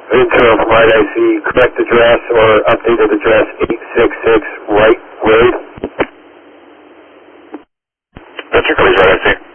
Internal Flight IC, correct address or updated address 866 Wright Road. That's your Right IC.